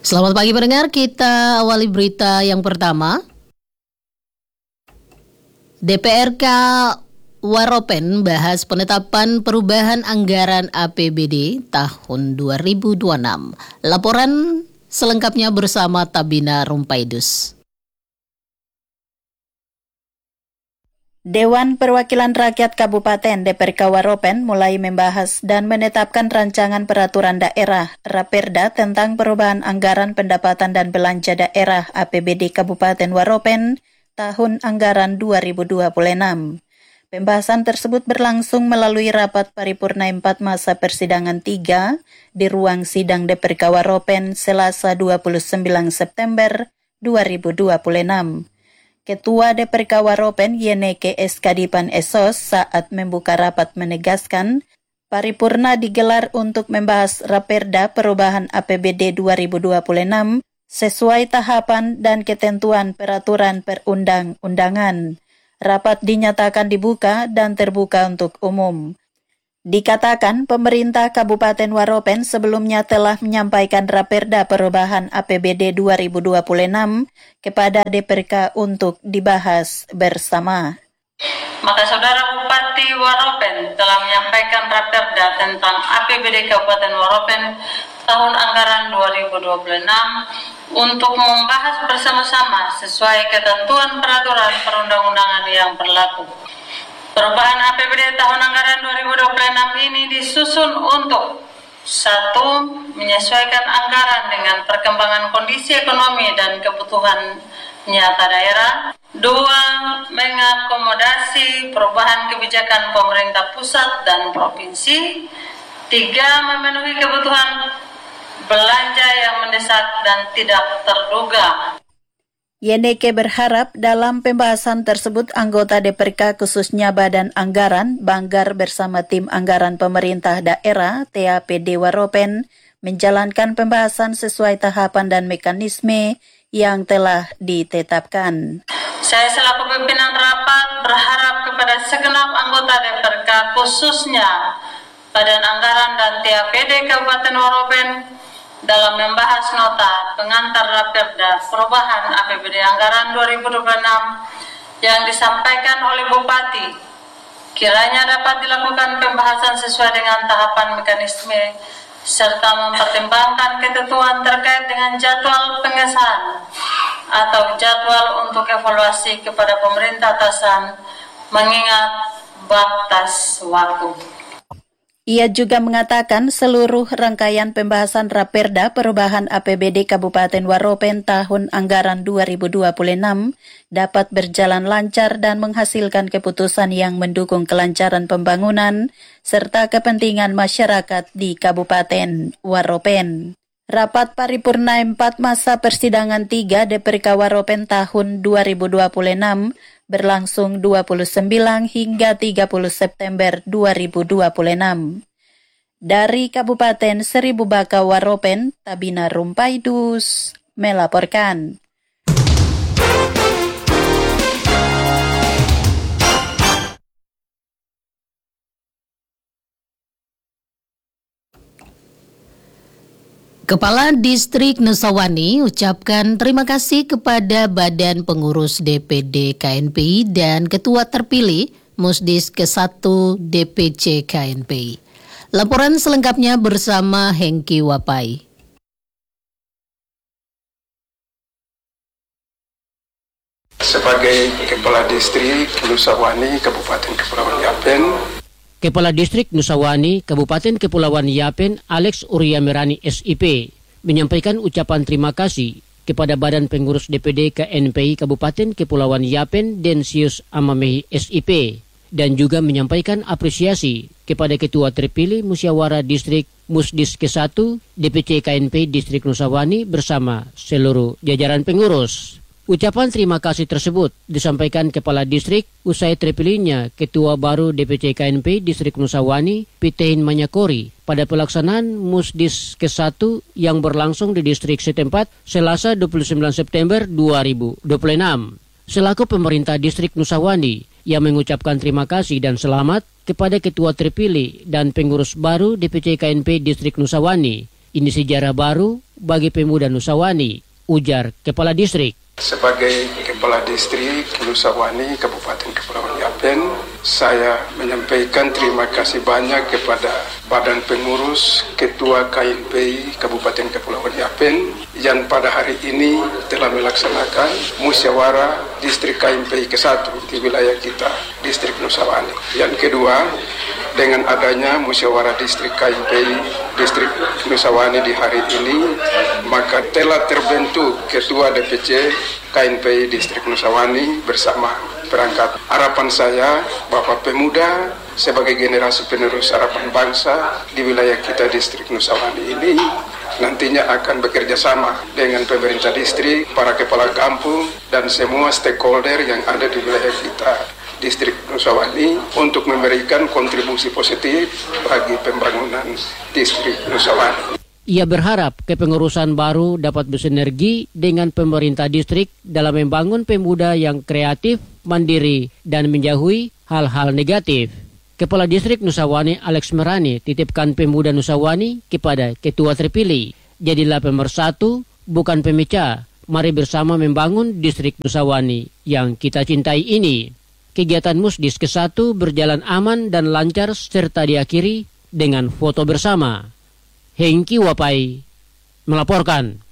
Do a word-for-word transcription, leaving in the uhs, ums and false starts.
Selamat pagi pendengar, kita awali berita yang pertama. D P R K Waropen bahas penetapan perubahan anggaran A P B D tahun dua ribu dua puluh enam. Laporan selengkapnya bersama Tabina Rumpaidus. Dewan Perwakilan Rakyat Kabupaten D P R K Waropen mulai membahas dan menetapkan rancangan peraturan daerah Raperda tentang perubahan anggaran pendapatan dan belanja daerah A P B D Kabupaten Waropen tahun anggaran dua ribu dua puluh enam. Pembahasan tersebut berlangsung melalui rapat paripurna empat masa persidangan tiga di ruang sidang D P R K Waropen Selasa dua puluh sembilan September dua ribu dua puluh enam. Ketua D P R K Waropen Yeneke Eskadipan Esos saat membuka rapat menegaskan paripurna digelar untuk membahas Raperda perubahan A P B D dua ribu dua puluh enam sesuai tahapan dan ketentuan peraturan perundang-undangan. Rapat dinyatakan dibuka dan terbuka untuk umum. Dikatakan pemerintah Kabupaten Waropen sebelumnya telah menyampaikan Raperda perubahan A P B D dua ribu dua puluh enam kepada D P R K untuk dibahas bersama. Maka Saudara Bupati Waropen telah menyampaikan Raperda tentang A P B D Kabupaten Waropen tahun anggaran dua ribu dua puluh enam untuk membahas bersama-sama sesuai ketentuan peraturan perundang-undangan yang berlaku. Perubahan A P B D tahun anggaran dua ribu dua puluh enam ini disusun untuk satu. Menyesuaikan anggaran dengan perkembangan kondisi ekonomi dan kebutuhan nyata daerah. Dua. Mengakomodasi perubahan kebijakan pemerintah pusat dan provinsi. Tiga. Memenuhi kebutuhan belanja yang mendesak dan tidak terduga. Yeneke berharap dalam pembahasan tersebut anggota D P R K khususnya Badan Anggaran Banggar bersama tim anggaran pemerintah daerah T A P D Waropen menjalankan pembahasan sesuai tahapan dan mekanisme yang telah ditetapkan. Saya selaku pimpinan rapat berharap kepada segenap anggota D P R K khususnya Badan Anggaran dan T A P D Kabupaten Waropen dalam membahas nota pengantar Raperda perubahan A P B D anggaran dua ribu dua puluh enam yang disampaikan oleh Bupati kiranya dapat dilakukan pembahasan sesuai dengan tahapan mekanisme serta mempertimbangkan ketentuan terkait dengan jadwal pengesahan atau jadwal untuk evaluasi kepada pemerintah atasan mengingat batas waktu. Ia juga mengatakan seluruh rangkaian pembahasan Raperda perubahan A P B D Kabupaten Waropen tahun anggaran dua ribu dua puluh enam dapat berjalan lancar dan menghasilkan keputusan yang mendukung kelancaran pembangunan serta kepentingan masyarakat di Kabupaten Waropen. Rapat paripurna empat masa persidangan tiga D P R K Waropen tahun dua ribu dua puluh enam berlangsung dua puluh sembilan hingga tiga puluh September dua ribu dua puluh enam. Dari Kabupaten Seribu Baka Waropen, Tabina Rumpaidus melaporkan. Kepala Distrik Nusawani ucapkan terima kasih kepada Badan Pengurus D P D K N P I dan Ketua terpilih Musdis ke satu D P C K N P I. Laporan selengkapnya bersama Hengki Wapai. Sebagai Kepala Distrik Nusawani Kabupaten Kepulauan Yapen, Kepala Distrik Nusawani Kabupaten Kepulauan Yapen Alex Uria Merani S I P menyampaikan ucapan terima kasih kepada Badan Pengurus D P D K N P I Kabupaten Kepulauan Yapen Densius Amamehi S I P dan juga menyampaikan apresiasi kepada Ketua terpilih Musyawarah Distrik Musdis ke satu D P C K N P I Distrik Nusawani bersama seluruh jajaran pengurus. Ucapan terima kasih tersebut disampaikan Kepala Distrik usai terpilihnya Ketua baru D P C K N P I Distrik Nusawani Pitehin Manyakori pada pelaksanaan Musdis ke satu yang berlangsung di distrik setempat Selasa dua puluh sembilan September dua ribu dua puluh enam. Selaku pemerintah Distrik Nusawani yang mengucapkan terima kasih dan selamat kepada Ketua terpilih dan pengurus baru D P C K N P I Distrik Nusawani. Ini sejarah baru bagi pemuda Nusawani, ujar Kepala Distrik. Sebagai Kepala Distrik Nusawani Kabupaten Kepulauan Yapen, saya menyampaikan terima kasih banyak kepada Badan Pengurus Ketua K N P I Kabupaten Kepulauan Yapen yang pada hari ini telah melaksanakan musyawarah Distrik K N P I ke satu di wilayah kita, Distrik Nusawani. Yang kedua, dengan adanya musyawarah Distrik K N P I Distrik Nusawani di hari ini, maka telah terbentuk Ketua D P C K N P I Distrik Nusawani bersama perangkat. Harapan saya, Bapak Pemuda sebagai generasi penerus harapan bangsa di wilayah kita Distrik Nusawani ini nantinya akan bekerja sama dengan pemerintah distrik, para kepala kampung, dan semua stakeholder yang ada di wilayah kita Distrik Nusawani untuk memberikan kontribusi positif bagi pembangunan Distrik Nusawani. Ia berharap kepengurusan baru dapat bersinergi dengan pemerintah distrik dalam membangun pemuda yang kreatif, mandiri, dan menjauhi hal-hal negatif. Kepala Distrik Nusawani Alex Merani titipkan pemuda Nusawani kepada ketua terpilih. Jadilah pemersatu, bukan pemecah. Mari bersama membangun Distrik Nusawani yang kita cintai ini. Kegiatan Musdis ke satu berjalan aman dan lancar serta diakhiri dengan foto bersama. Hengki Wapai melaporkan.